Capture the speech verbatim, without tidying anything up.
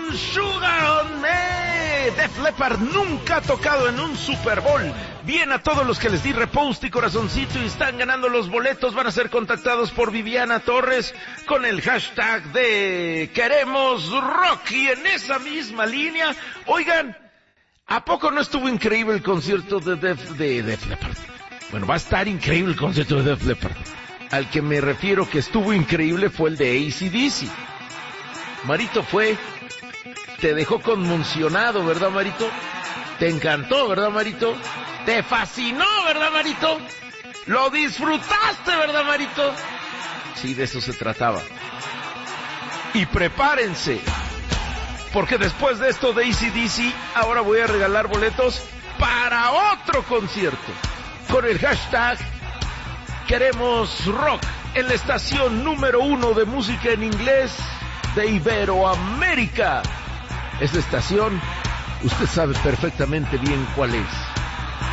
Put Sugar on Me. Def Leppard nunca ha tocado en un Super Bowl. Bien, a todos los que les di repost y corazoncito y están ganando los boletos, van a ser contactados por Viviana Torres con el hashtag de Queremos Rock. Y en esa misma línea, oigan, ¿a poco no estuvo increíble el concierto de Def, de Def Leppard? Bueno, va a estar increíble el concierto de Def Leppard. Al que me refiero que estuvo increíble fue el de A C D C. Marito fue, te dejó conmocionado, ¿verdad, Marito? Te encantó, ¿verdad, Marito? Te fascinó, ¿verdad, Marito? Lo disfrutaste, ¿verdad, Marito? Sí, de eso se trataba. Y prepárense, porque después de esto de A C D C, ahora voy a regalar boletos para otro concierto. Con el hashtag Queremos Rock en la estación número uno de música en inglés de Iberoamérica. Esta estación, usted sabe perfectamente bien cuál es.